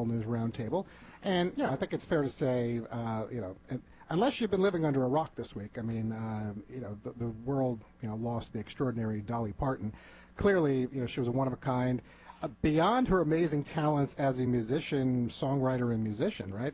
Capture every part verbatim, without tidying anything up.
News Roundtable. And, you know, I think it's fair to say, uh, you know, unless you've been living under a rock this week, I mean, uh, you know, the, the world, you know, lost the extraordinary Dolly Parton. Clearly, you know, she was a one-of-a-kind. Uh, beyond her amazing talents as a musician, songwriter, and musician, right?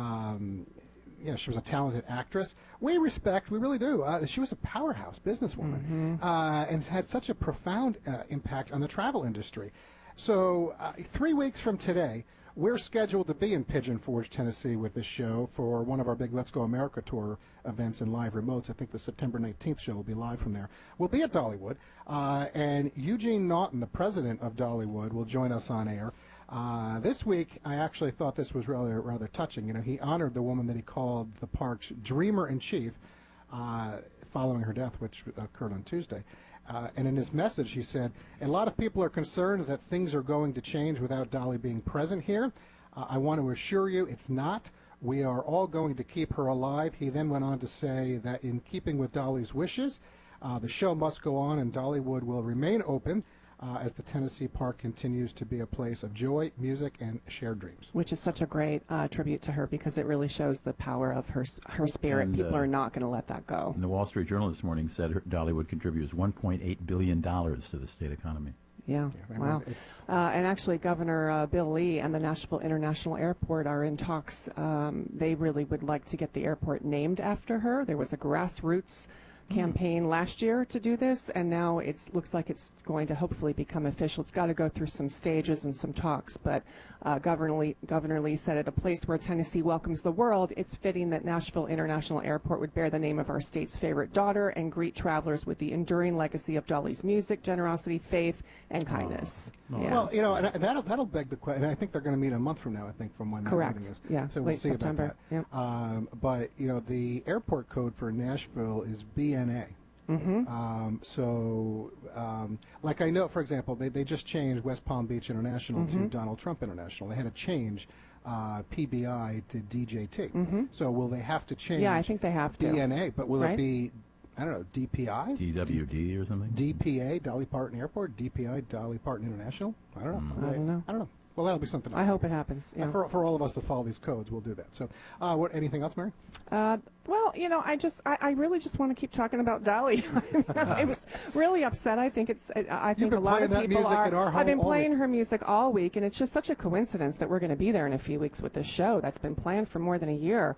Um, you know, she was a talented actress. We respect, we really do. Uh, she was a powerhouse businesswoman, mm-hmm. uh, and had such a profound uh, impact on the travel industry. So, uh, three weeks from today, we're scheduled to be in Pigeon Forge, Tennessee with this show for one of our big Let's Go America Tour events and live remotes. I think the September nineteenth show will be live from there. We'll be at Dollywood, uh, and Eugene Naughton, the president of Dollywood, will join us on air. Uh, this week, I actually thought this was rather, rather touching. You know, he honored the woman that he called the park's dreamer-in-chief uh, following her death, which occurred on Tuesday. Uh, and in his message, he said, a lot of people are concerned that things are going to change without Dolly being present here. Uh, I want to assure you it's not. We are all going to keep her alive. He then went on to say that in keeping with Dolly's wishes, uh, the show must go on and Dollywood will remain open uh, as the Tennessee Park continues to be a place of joy, music, and shared dreams. Which is such a great uh, tribute to her because it really shows the power of her her spirit. And, People uh, are not going to let that go. And the Wall Street Journal this morning said her, Dollywood contributes one point eight billion dollars to the state economy. Yeah, yeah wow. Uh, and actually, Governor uh, Bill Lee and the Nashville International Airport are in talks. Um, they really would like to get the airport named after her. There was a grassroots campaign last year to do this, and now it looks like it's going to hopefully become official. It's got to go through some stages and some talks, but uh, Governor Lee, Governor Lee said at a place where Tennessee welcomes the world, it's fitting that Nashville International Airport would bear the name of our state's favorite daughter and greet travelers with the enduring legacy of Dolly's music, generosity, faith, and kindness. Oh. Yeah. Well, you know, and that'll, that'll beg the question, and I think they're going to meet a month from now, I think, from when that Correct. meeting is. Yeah, so we'll late see September. about that. Yep. Um, but, you know, the airport code for Nashville is B N A. Mm-hmm. Um, so, um, like I know, for example, they, they just changed West Palm Beach International mm-hmm. to Donald Trump International. They had to change uh, P B I to D J T. Mm-hmm. So will they have to change Yeah, I think they have to. D N A, but will right? it be, I don't know, D P I? D W D or something? D P A, Dolly Parton Airport, D P I, Dolly Parton International? I don't know. Mm. I don't know. I don't know. Well, that'll be something else. I hope it happens. Yeah. Uh, for, for all of us to follow these codes, we'll do that. So, uh, what? Anything else, Mary? Uh, well, you know, I just, I, I really just want to keep talking about Dolly. I was really upset. I think it's, I, I think been a lot of playing that people music are. at our home I've been all playing week. her music all week, and it's just such a coincidence that we're going to be there in a few weeks with this show that's been planned for more than a year.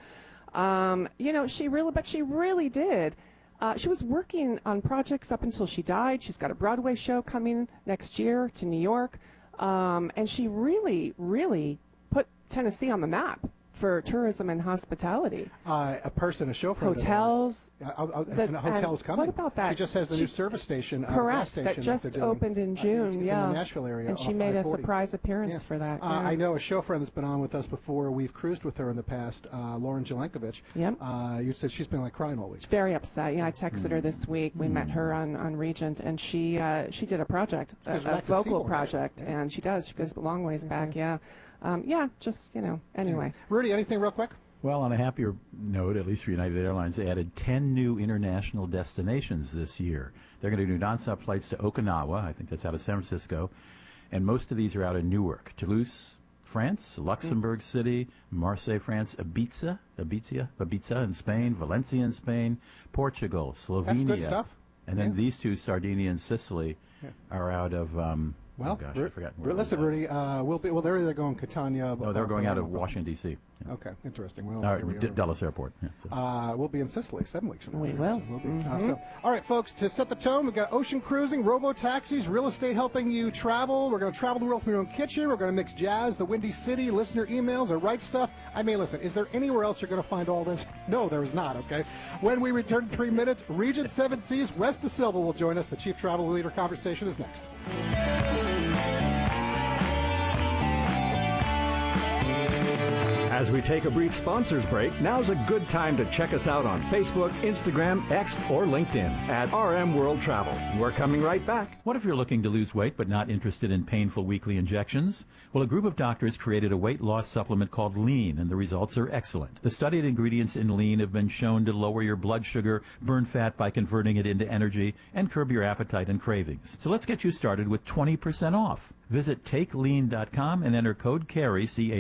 Um, you know, she really, but she really did. Uh, she was working on projects up until she died. She's got a Broadway show coming next year to New York. Um, and she really, really put Tennessee on the map for tourism and hospitality. Uh, a person, a chauffeur. Hotels. Uh, uh, uh, The- and a hotel's and coming. what about that? She just has the She- new service station. Uh, gas Correct. station That just they're doing. opened in Uh, it's- June. it's yeah. in the Nashville area. And she off made a I forty. surprise appearance Yeah. for that. Uh, yeah. I know a chauffeur that's been on with us before. We've cruised with her in the past, uh, Lauren Jelenkovich. Yep. Uh, you said she's been like crying all week. Very upset. Yeah, I texted her this week. We Hmm. met her on, on Regent, and she uh, she did a project, a, Goes a back to vocal Seaboard, project, yeah. and she does. She goes a long ways back. Yeah, um, yeah. Just you know. Anyway. Rudy, anything real quick? Well, on a happier note, at least for United Airlines, they added ten new international destinations this year. They're going to do nonstop flights to Okinawa, I think that's out of San Francisco, and most of these are out of Newark, Toulouse, France, Luxembourg mm. City, Marseille, France, Ibiza, Ibiza, Ibiza in Spain, Valencia in Spain, Portugal, Slovenia. That's good stuff. And then Yeah. these two, Sardinia and Sicily, Yeah. are out of... Um, Well, oh gosh, Ru- I forgot. Ru- listen, Rudy, uh, we'll be. Well, they're either going Catania. No, they're going out of Washington, D C Yeah. Okay, interesting. Well, Uh, here we D- are. Dallas Airport. Yeah, so. Uh, we'll be in Sicily seven weeks from now. We will. So we'll be, uh, Mhm. so, all right, folks, to set the tone, we've got ocean cruising, robo-taxis, real estate helping you travel. We're going to travel the world from your own kitchen. We're going to mix jazz, the Windy City, listener emails, the right stuff. I mean, listen, is there anywhere else you're going to find all this? No, there is not, okay? When we return in three minutes, Regent Seven Seas, West of Silva will join us. The Chief Travel Leader conversation is next. As we take a brief sponsors break, now's a good time to check us out on Facebook, Instagram, X, or LinkedIn at R M World Travel. We're coming right back. What if you're looking to lose weight but not interested in painful weekly injections? Well, a group of doctors created a weight loss supplement called Lean, and the results are excellent. The studied ingredients in Lean have been shown to lower your blood sugar, burn fat by converting it into energy, and curb your appetite and cravings. So let's get you started with twenty percent off. Visit take lean dot com and enter code CARRY, C A